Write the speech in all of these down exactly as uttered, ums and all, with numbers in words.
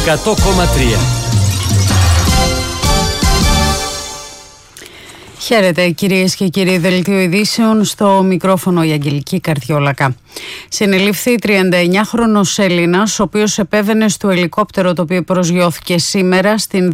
εκατό κόμμα τρία. Χαίρετε κυρίες και κύριοι, δελτίο ειδήσεων, στο μικρόφωνο η Αγγελική Καρδιόλακα. Συνελήφθη τριανταεννιάχρονος Έλληνας, ο οποίος επέβαινε στο ελικόπτερο το οποίο προσγειώθηκε σήμερα στην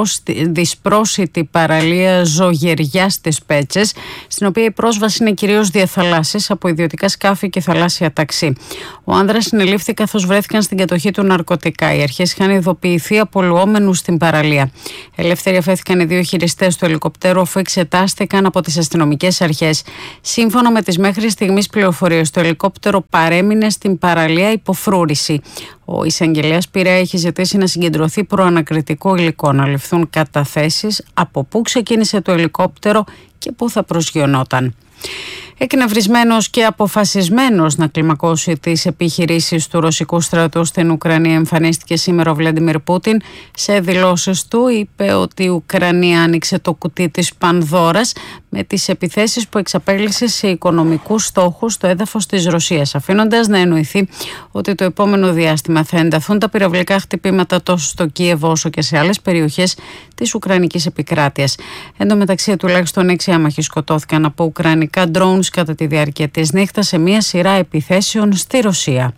δυσπρόσιτη παραλία Ζωγεριά στις Πέτσες, στην οποία η πρόσβαση είναι κυρίως διαθαλάσσης από ιδιωτικά σκάφη και θαλάσσια ταξί. Ο άνδρας συνελήφθη καθώς βρέθηκαν στην κατοχή του ναρκωτικά. Οι αρχές είχαν ειδοποιηθεί απολουόμενους στην παραλία. Ελεύθεροι αφέθηκαν οι δύο χειριστές του ελικοπτέρου αφού εξετάστηκαν από τις αστυνομικές αρχές. Σύμφωνα με τις μέχρι στιγμής πληροφορίες, το ελικόπτερο παρέμεινε στην παραλία υποφρούρηση. Ο εισαγγελέας Πειραιά έχει ζητήσει να συγκεντρωθεί προανακριτικό υλικό, να ληφθούν καταθέσεις από πού ξεκίνησε το ελικόπτερο και πού θα προσγειωνόταν. Εκνευρισμένος και αποφασισμένος να κλιμακώσει τις επιχειρήσεις του ρωσικού στρατού στην Ουκρανία, εμφανίστηκε σήμερα ο Βλαντιμίρ Πούτιν. Σε δηλώσεις του είπε ότι η Ουκρανία άνοιξε το κουτί της Πανδώρας με τις επιθέσεις που εξαπέλυσε σε οικονομικούς στόχους στο έδαφος της Ρωσίας, αφήνοντας να εννοηθεί ότι το επόμενο διάστημα θα ενταθούν τα πυραυλικά χτυπήματα τόσο στο Κίεβο όσο και σε άλλες περιοχές της Ουκρανικής επικράτειας. Εν τω μεταξύ, τουλάχιστον έξι άμαχοι σκοτώθηκαν από ουκρανικά drones κατά τη διάρκεια της νύχτας σε μια σειρά επιθέσεων στη Ρωσία.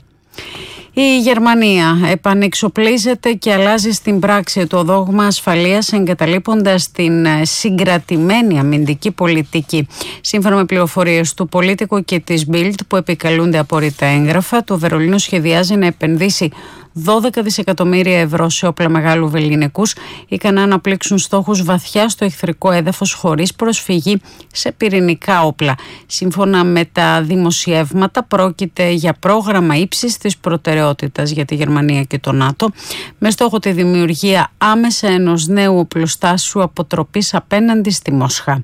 Η Γερμανία επανεξοπλίζεται και αλλάζει στην πράξη το δόγμα ασφαλείας, εγκαταλείποντας την συγκρατημένη αμυντική πολιτική. Σύμφωνα με πληροφορίες του Πολίτικο και της Bild που επικαλούνται απόρριτα έγγραφα, το Βερολίνο σχεδιάζει να επενδύσει δώδεκα δισεκατομμύρια ευρώ σε όπλα μεγάλου βεληνικούς, ικανά να πλήξουν στόχους βαθιά στο εχθρικό έδαφος χωρίς προσφυγή σε πυρηνικά όπλα. Σύμφωνα με τα δημοσιεύματα, πρόκειται για πρόγραμμα ύψης της προτεραιότητας για τη Γερμανία και το ΝΑΤΟ, με στόχο τη δημιουργία άμεσα ενός νέου οπλοστάσιου αποτροπής απέναντι στη Μόσχα.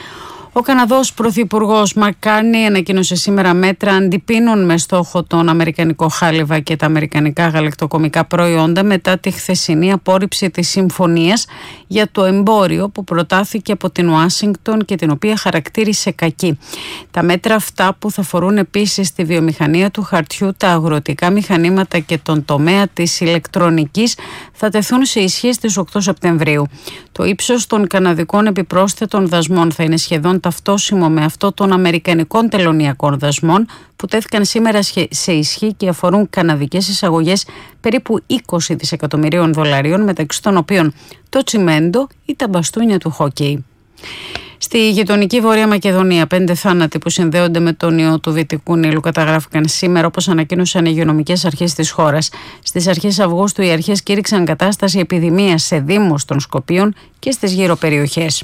Ο Καναδός Πρωθυπουργός Μακάρνι ανακοίνωσε σήμερα μέτρα αντιπίνων με στόχο τον αμερικανικό χάλιβα και τα αμερικανικά γαλακτοκομικά προϊόντα μετά τη χθεσινή απόρριψη της συμφωνίας για το εμπόριο που προτάθηκε από την Ουάσιγκτον και την οποία χαρακτήρισε κακή. Τα μέτρα αυτά, που θα αφορούν επίσης τη βιομηχανία του χαρτιού, τα αγροτικά μηχανήματα και τον τομέα της ηλεκτρονικής, θα τεθούν σε ισχύ στις οκτώ Σεπτεμβρίου. Το ύψος των καναδικών επιπρόσθετων δασμών θα είναι σχεδόν ταυτόσιμο με αυτό των αμερικανικών τελωνειακών δασμών που τέθηκαν σήμερα σε ισχύ και αφορούν καναδικές εισαγωγές περίπου είκοσι δισεκατομμυρίων δολαρίων, μεταξύ των οποίων το τσιμέντο ή τα μπαστούνια του χόκεϊ. Στη γειτονική Βόρεια Μακεδονία, πέντε θάνατοι που συνδέονται με τον ιό του Δυτικού Νείλου καταγράφηκαν σήμερα, όπως ανακοίνωσαν οι υγειονομικές αρχές της χώρας. Στις αρχές Αυγούστου, οι αρχές κήρυξαν κατάσταση επιδημίας σε δήμους των Σκοπίων και στις γύρω περιοχές.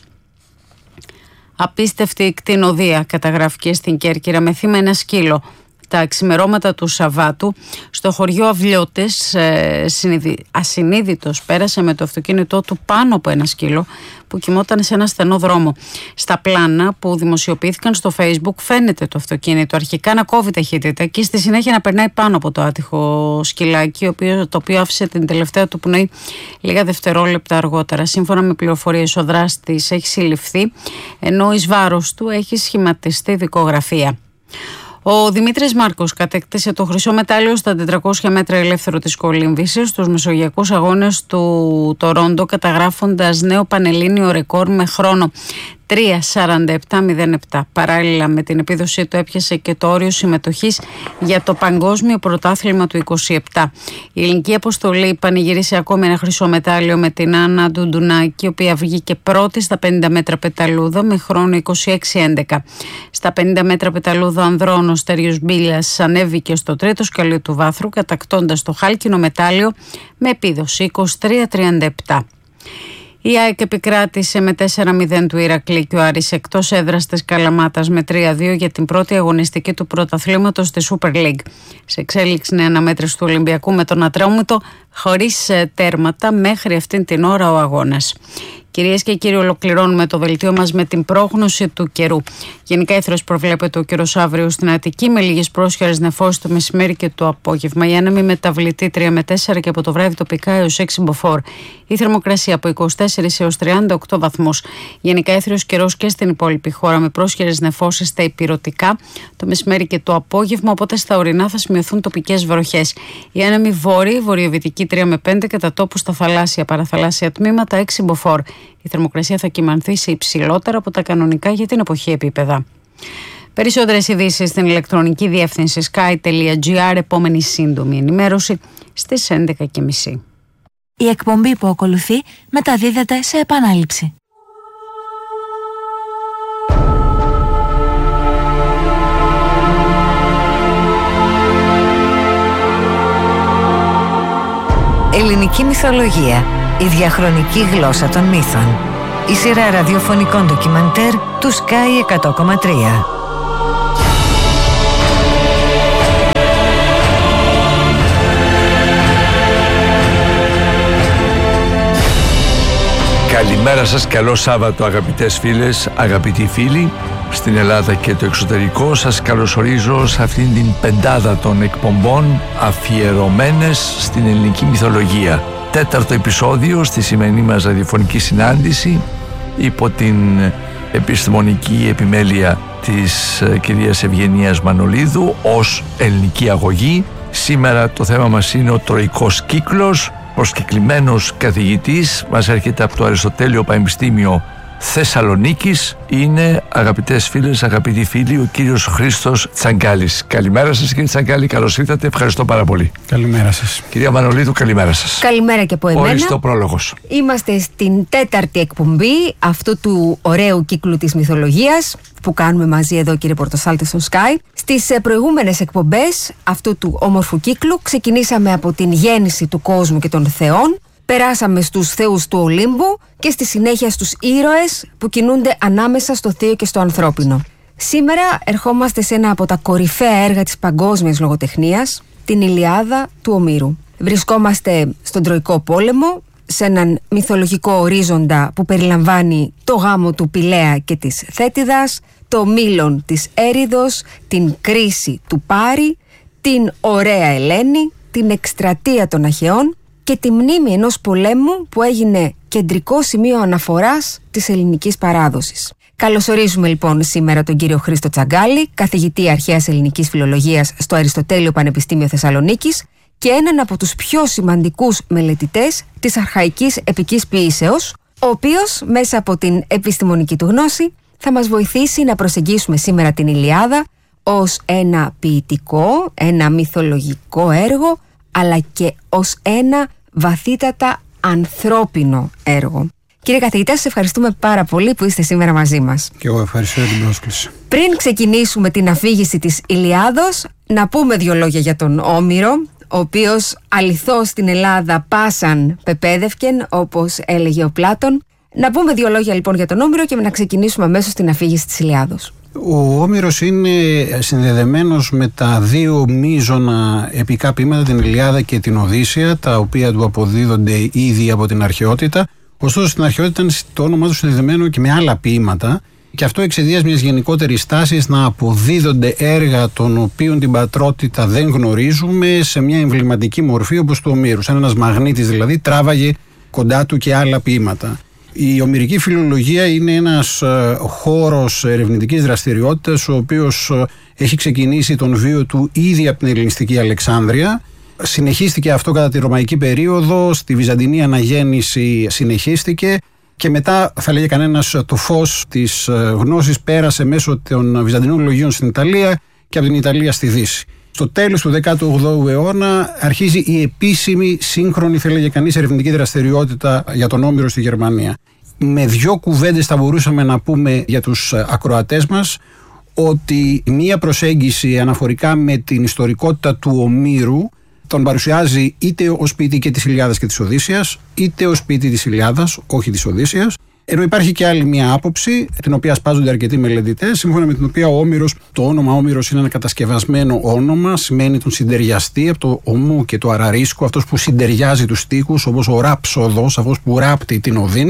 Απίστευτη κτηνοδία καταγράφηκε στην Κέρκυρα με θύμα ένα σκύλο. Τα ξημερώματα του Σαββάτου στο χωριό Αυλιώτες, ε, ασυνείδητος πέρασε με το αυτοκίνητό του πάνω από ένα σκύλο που κοιμόταν σε ένα στενό δρόμο. Στα πλάνα που δημοσιοποιήθηκαν στο Facebook φαίνεται το αυτοκίνητο αρχικά να κόβει ταχύτητα και στη συνέχεια να περνάει πάνω από το άτυχο σκυλάκι, το οποίο άφησε την τελευταία του πνοή λίγα δευτερόλεπτα αργότερα. Σύμφωνα με πληροφορίες, ο δράστης έχει συλληφθεί, ενώ εις βάρος του έχει σχηματιστεί δικογραφία. Ο Δημήτρης Μάρκος κατέκτησε το χρυσό μετάλλιο στα τετρακόσια μέτρα ελεύθερο της κολύμβησης στους Μεσογειακούς Αγώνες του Τορόντο, καταγράφοντας νέο πανελλήνιο ρεκόρ με χρόνο τρία σαράντα επτά μηδέν επτά. Παράλληλα με την επίδοσή του έπιασε και το όριο συμμετοχής για το Παγκόσμιο Πρωτάθλημα του είκοσι επτά. Η ελληνική αποστολή πανηγύρισε ακόμη ένα χρυσό μετάλλιο με την Άννα Ντουντουνάκη, η οποία βγήκε πρώτη στα πενήντα μέτρα πεταλούδα με χρόνο είκοσι έξι έντεκα. Στα πενήντα μέτρα πεταλούδα ανδρών, ο Στέριος Μπίλιας ανέβηκε στο τρίτο σκαλί του βάθρου, κατακτώντας το χάλκινο μετάλλιο με επίδοση είκοσι τρία τριάντα επτά. Η ΑΕΚ επικράτησε με τέσσερα μηδέν του Ηρακλή και ο Άρης εκτός έδρας της Καλαμάτας με τρία δύο για την πρώτη αγωνιστική του πρωταθλήματος στη Super League. Σε εξέλιξη νέα αναμέτρηση του Ολυμπιακού με τον Ατρόμητο χωρίς τέρματα μέχρι αυτήν την ώρα ο αγώνας. Κυρίες και κύριοι, ολοκληρώνουμε το δελτίο μας με την πρόγνωση του καιρού. Γενικά, ήθρος προβλέπεται ο καιρός αύριο στην Αττική, με λίγες πρόσχερες νεφώσεις το μεσημέρι και το απόγευμα. Η άνεμη μεταβλητή τρία με τέσσερα και από το βράδυ τοπικά έως έξι μποφόρ. Η θερμοκρασία από είκοσι τέσσερα έως τριάντα οκτώ βαθμούς. Γενικά, ήθρος καιρός και στην υπόλοιπη χώρα, με πρόσχερες νεφώσεις στα ηπειρωτικά το μεσημέρι και το απόγευμα. Οπότε στα ορεινά θα σημειωθούν τοπικές βροχές. Η άνεμη βόρειη, βορειοδυτική τρία με πέντε, κατά τόπου στα θαλάσσια παραθαλάσσια τμήματα έξι μποφόρ. Η θερμοκρασία θα κυμανθεί σε υψηλότερα από τα κανονικά για την εποχή επίπεδα. Περισσότερες ειδήσεις στην ηλεκτρονική διεύθυνση sky τελεία gr. Επόμενη σύντομη ενημέρωση στις έντεκα και μισή. Η εκπομπή που ακολουθεί μεταδίδεται σε επανάληψη. Ελληνική μυθολογία. Η διαχρονική γλώσσα των μύθων. Η σειρά ραδιοφωνικών ντοκιμαντέρ του Sky εκατό κόμμα τρία. Καλημέρα σας, καλό Σάββατο αγαπητές φίλες, αγαπητοί φίλοι. Στην Ελλάδα και το εξωτερικό σας καλωσορίζω σε αυτήν την πεντάδα των εκπομπών αφιερωμένες στην ελληνική μυθολογία. Τέταρτο επεισόδιο στη σημερινή μας ραδιοφωνική συνάντηση υπό την επιστημονική επιμέλεια της κυρίας Ευγενίας Μανολίδου ως ελληνική αγωγή. Σήμερα το θέμα μας είναι ο Τροικός κύκλος. Προσκεκλημένος καθηγητής μας έρχεται από το Αριστοτέλειο Πανεπιστήμιο Θεσσαλονίκης. Είναι, αγαπητές φίλες, αγαπητοί φίλοι, ο κύριος Χρήστος Τσαγκάλης. Καλημέρα σας κύριε Τσαγκάλη, καλώς ήρθατε, ευχαριστώ πάρα πολύ. Καλημέρα σας. Κυρία Μανολίδου, καλημέρα σας. Καλημέρα και από εμένα. Ορίστε ο πρόλογος. Είμαστε στην τέταρτη εκπομπή αυτού του ωραίου κύκλου της μυθολογίας που κάνουμε μαζί εδώ, κύριε Πορτοσάλτη, στο Sky. Στις προηγούμενες εκπομπές αυτού του όμορφου κύκλου ξεκινήσαμε από την γέννηση του κόσμου και των θεών. Περάσαμε στους θεούς του Ολύμπου και στη συνέχεια στους ήρωες που κινούνται ανάμεσα στο θείο και στο ανθρώπινο. Σήμερα ερχόμαστε σε ένα από τα κορυφαία έργα της παγκόσμιας λογοτεχνίας, την Ηλιάδα του Ομήρου. Βρισκόμαστε στον Τροικό Πόλεμο, σε έναν μυθολογικό ορίζοντα που περιλαμβάνει το γάμο του Πηλαία και της Θέτιδας, το μήλον της Έριδος, την κρίση του Πάρη, την ωραία Ελένη, την εκστρατεία των Αχαιών και τη μνήμη ενός πολέμου που έγινε κεντρικό σημείο αναφοράς της ελληνικής παράδοσης. Καλωσορίζουμε λοιπόν σήμερα τον κύριο Χρήστο Τσαγκάλη, καθηγητή αρχαίας ελληνικής φιλολογίας στο Αριστοτέλειο Πανεπιστήμιο Θεσσαλονίκης και έναν από τους πιο σημαντικούς μελετητές της αρχαϊκής επικής ποίησεως, ο οποίος μέσα από την επιστημονική του γνώση θα μας βοηθήσει να προσεγγίσουμε σήμερα την Ηλιάδα ως ένα ποιητικό, ένα μυθολογικό έργο, αλλά και ως ένα βαθύτατα ανθρώπινο έργο. Κύριε καθηγητά, σας ευχαριστούμε πάρα πολύ που είστε σήμερα μαζί μας. Και εγώ ευχαριστώ για την πρόσκληση. Πριν ξεκινήσουμε την αφήγηση της Ηλιάδος, να πούμε δύο λόγια για τον Όμηρο, ο οποίος αληθώς στην Ελλάδα πάσαν πεπέδευκεν, όπως έλεγε ο Πλάτων. Να πούμε δύο λόγια λοιπόν για τον Όμηρο και να ξεκινήσουμε αμέσως την αφήγηση της Ηλιάδος. Ο Όμηρος είναι συνδεδεμένος με τα δύο μείζωνα επικά ποίηματα, την Ηλιάδα και την Οδύσσεια, τα οποία του αποδίδονται ήδη από την αρχαιότητα. Ωστόσο στην αρχαιότητα ήταν το όνομά του συνδεδεμένο και με άλλα ποίηματα, και αυτό εξαιτίας μιας γενικότερης τάσης να αποδίδονται έργα των οποίων την πατρότητα δεν γνωρίζουμε σε μια εμβληματική μορφή όπως του Ομήρου. Σαν ένας μαγνήτης δηλαδή τράβαγε κοντά του και άλλα ποίηματα. Η ομηρική φιλολογία είναι ένας χώρος ερευνητικής δραστηριότητας, ο οποίος έχει ξεκινήσει τον βίο του ήδη από την ελληνιστική Αλεξάνδρεια. Συνεχίστηκε αυτό κατά τη ρωμαϊκή περίοδο, στη βυζαντινή αναγέννηση συνεχίστηκε και μετά, θα λέγει κανένας, το φως της γνώσης πέρασε μέσω των βυζαντινών λογίων στην Ιταλία και από την Ιταλία στη Δύση. Στο τέλος του δέκατου όγδοου αιώνα αρχίζει η επίσημη σύγχρονη, θα λέγει κανείς, ερευνητική δραστηριότητα για τον Όμηρο στη Γερμανία. Με δύο κουβέντες θα μπορούσαμε να πούμε για τους ακροατές μας ότι μία προσέγγιση αναφορικά με την ιστορικότητα του Ομήρου τον παρουσιάζει είτε ως ποιητή και της Ηλιάδας και της Οδύσσειας, είτε ως ποιητή της Ηλιάδας, όχι της Οδύσσειας. Ενώ υπάρχει και άλλη μία άποψη, την οποία σπάζονται αρκετοί μελετητές, σύμφωνα με την οποία ο Όμηρος, το όνομα Όμηρος είναι ένα κατασκευασμένο όνομα, σημαίνει τον συντεριαστή από το ομού και το αραρίσκο, αυτός που συντεριάζει τους στίχους, όπως ο ράψοδος, αυτός που ράπτει την οδύν,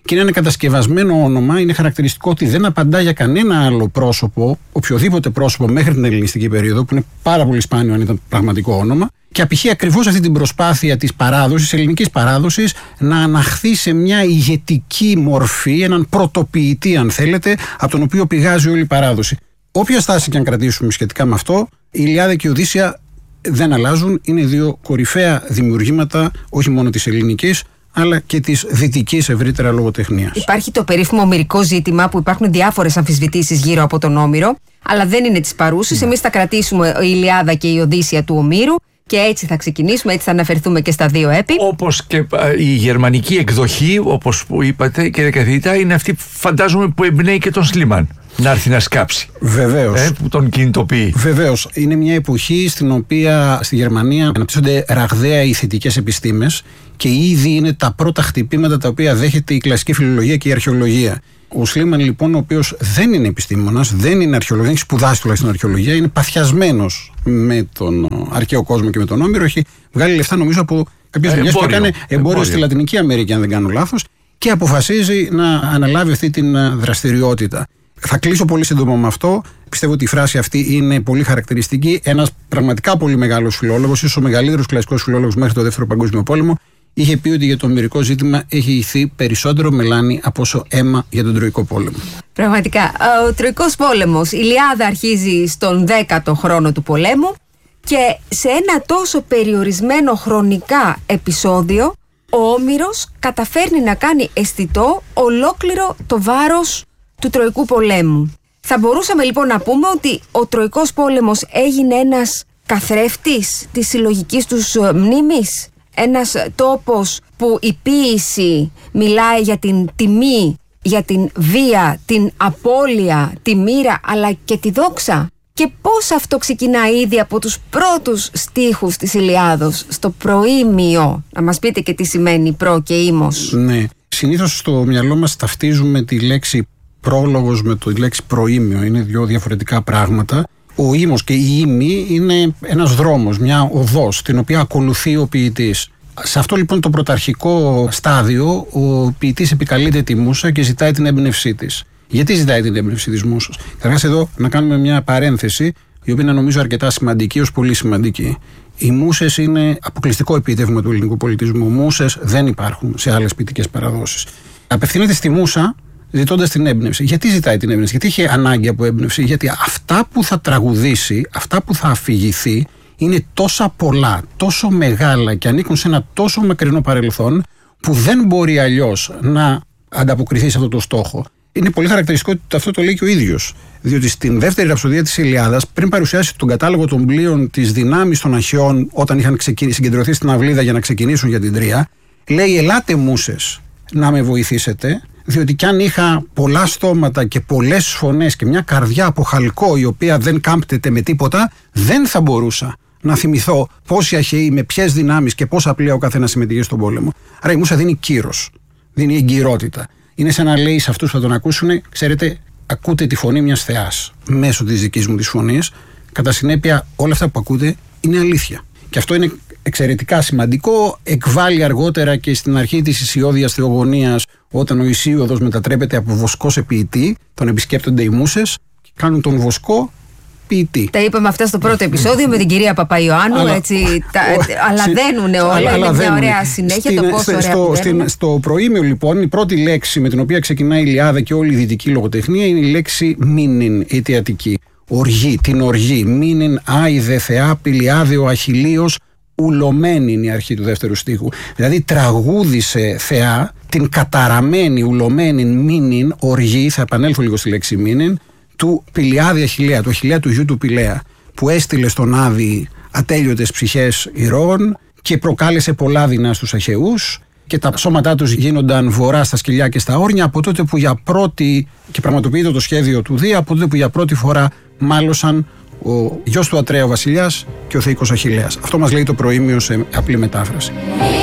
Και είναι ένα κατασκευασμένο όνομα, είναι χαρακτηριστικό ότι δεν απαντά για κανένα άλλο πρόσωπο, οποιοδήποτε πρόσωπο μέχρι την ελληνιστική περίοδο, που είναι πάρα πολύ σπάνιο αν ήταν πραγματικό όνομα, και απηχεί ακριβώς αυτή την προσπάθεια της παράδοσης, ελληνικής παράδοσης, να αναχθεί σε μια ηγετική μορφή, έναν πρωτοποιητή, αν θέλετε, από τον οποίο πηγάζει όλη η παράδοση. Όποια στάση και αν κρατήσουμε σχετικά με αυτό, η Ηλιάδα και η Οδύσσεια δεν αλλάζουν. Είναι δύο κορυφαία δημιουργήματα, όχι μόνο της ελληνικής, αλλά και της δυτικής ευρύτερα λογοτεχνίας. Υπάρχει το περίφημο ομηρικό ζήτημα, που υπάρχουν διάφορες αμφισβητήσεις γύρω από τον Όμηρο, αλλά δεν είναι της παρούσης. Mm. Εμείς θα κρατήσουμε η Ηλιάδα και η Οδύσσεια του Ομήρου. Και έτσι θα ξεκινήσουμε, έτσι θα αναφερθούμε και στα δύο έπι. Όπως και η γερμανική εκδοχή, όπως που είπατε, κύριε καθηγητά, είναι αυτή, φαντάζομαι, που εμπνέει και τον Σλίμαν να έρθει να σκάψει. Βεβαίως. Ε, που τον κινητοποιεί. Βεβαίως. Είναι μια εποχή στην οποία στη Γερμανία αναπτύσσονται ραγδαία οι θετικές επιστήμες και ήδη είναι τα πρώτα χτυπήματα τα οποία δέχεται η κλασική φιλολογία και η αρχαιολογία. Ο Σλίμαν, λοιπόν, ο οποίος δεν είναι επιστήμονας, δεν είναι αρχαιολογός, έχει σπουδάσει τουλάχιστον αρχαιολογία, είναι παθιασμένος με τον αρχαίο κόσμο και με τον Όμηρο. Έχει βγάλει λεφτά, νομίζω, από κάποιες δουλειές που έκανε εμπόριο, εμπόριο στη Λατινική Αμερική, αν δεν κάνω λάθος, και αποφασίζει να αναλάβει αυτή την δραστηριότητα. Θα κλείσω πολύ σύντομα με αυτό. Πιστεύω ότι η φράση αυτή είναι πολύ χαρακτηριστική. Ένας πραγματικά πολύ μεγάλος φιλόλογος, ίσως ο μεγαλύτερος κλασικός φιλόλογος μέχρι το Δεύτερο Παγκόσμιο Πόλεμο, είχε πει ότι για το ομηρικό ζήτημα έχει ηθεί περισσότερο μελάνι από όσο αίμα για τον Τροϊκό πόλεμο. Πραγματικά. Ο Τροϊκός πόλεμος, η Ηλιάδα αρχίζει στον δέκατο χρόνο του πολέμου και σε ένα τόσο περιορισμένο χρονικά επεισόδιο ο Όμηρος καταφέρνει να κάνει αισθητό ολόκληρο το βάρος του Τροϊκού πολέμου. Θα μπορούσαμε λοιπόν να πούμε ότι ο Τροϊκός πόλεμος έγινε ένας καθρέφτης της συλλογικής τους μνήμης. Ένας τόπος που η ποίηση μιλάει για την τιμή, για την βία, την απώλεια, τη μοίρα αλλά και τη δόξα. Και πώς αυτό ξεκινά ήδη από τους πρώτους στίχους της Ηλιάδος, στο προήμιο. Να μας πείτε και τι σημαίνει προ και ήμος. Ναι, συνήθως στο μυαλό μας ταυτίζουμε τη λέξη πρόλογος με τη λέξη προήμιο. Είναι δύο διαφορετικά πράγματα. Ο ήμος και η ήμη είναι ένας δρόμος, μια οδός, την οποία ακολουθεί ο ποιητής. Σε αυτό λοιπόν το πρωταρχικό στάδιο, ο ποιητής επικαλείται τη μούσα και ζητάει την έμπνευσή της. Γιατί ζητάει την έμπνευση της μούσας? Καταρχάς εδώ να κάνουμε μια παρένθεση, η οποία είναι νομίζω αρκετά σημαντική ως πολύ σημαντική. Οι μούσες είναι αποκλειστικό επίτευγμα του ελληνικού πολιτισμού. Μούσες δεν υπάρχουν σε άλλες ποιητικές παραδόσεις. Απευθύνεται στη μούσα ζητώντας την έμπνευση. Γιατί ζητάει την έμπνευση? Γιατί είχε ανάγκη από έμπνευση? Γιατί αυτά που θα τραγουδήσει, αυτά που θα αφηγηθεί, είναι τόσα πολλά, τόσο μεγάλα και ανήκουν σε ένα τόσο μακρινό παρελθόν, που δεν μπορεί αλλιώς να ανταποκριθεί σε αυτό το στόχο. Είναι πολύ χαρακτηριστικό ότι αυτό το λέει και ο ίδιος. Διότι στην δεύτερη ραψοδία της Ηλιάδας, πριν παρουσιάσει τον κατάλογο των πλοίων της δυνάμεις των Αχαιών, όταν είχαν συγκεντρωθεί στην αυλίδα για να ξεκινήσουν για την Τρία, λέει: ελάτε μούσες να με βοηθήσετε, διότι κι αν είχα πολλά στόματα και πολλές φωνές και μια καρδιά από χαλκό η οποία δεν κάμπτεται με τίποτα, δεν θα μπορούσα να θυμηθώ πόσοι Αχαιοί, με ποιες δυνάμεις και πόσα πλοία ο καθένας συμμετείχε στον πόλεμο. Άρα η μούσα δίνει κύρος, δίνει εγκυρότητα. Είναι σαν να λέει σε αυτούς που θα τον ακούσουν: ξέρετε, ακούτε τη φωνή μιας θεάς μέσω της δικής μου της φωνής. Κατά συνέπεια, όλα αυτά που ακούτε είναι αλήθεια. Και αυτό είναι εξαιρετικά σημαντικό. Εκβάλλει αργότερα και στην αρχή της Ισιώδιας θεογονίας, όταν ο Ισίωδος μετατρέπεται από βοσκό σε ποιητή, τον επισκέπτονται οι μούσες και κάνουν τον βοσκό ποιητή. Τα είπαμε αυτά στο πρώτο επεισόδιο με την κυρία Παπαϊωάννου, αλλά, έτσι, τα, αλλά δένουν όλα, αλλά, είναι μια ωραία συνέχεια. Στην, το πόσο ωραία στο, στην, στο προήμιο λοιπόν, η πρώτη λέξη με την οποία ξεκινάει η Ηλιάδα και όλη η δυτική λογοτεχνία είναι η λέξη μήνυν, αιτιατική. Οργή, την οργή. Μήνυν, άιδε, θεά, πηλιάδε, ο Αχιλλείος, ουλωμένη είναι η αρχή του δεύτερου στίχου. Δηλαδή τραγούδισε θεά την καταραμένη, ουλωμένη μήνυν, οργή, θα επανέλθω λίγο στη λέξη μήνυν, του Πηλιάδη Αχιλλέα, του Αχιλλέα του γιου του Πηλαία, που έστειλε στον Άδη ατέλειωτες ψυχές ηρώων και προκάλεσε πολλά δεινά στους Αχαιούς και τα σώματά τους γίνονταν βορρά στα σκυλιά και στα όρνια από τότε που για πρώτη, και πραγματοποιείται το σχέδιο του Δία, από τότε που για πρώτη φορά μάλωσαν ο γιος του Ατρέου βασιλιάς και ο θεϊκός Αχιλλέας. Αυτό μας λέει το προήμιο σε απλή μετάφραση.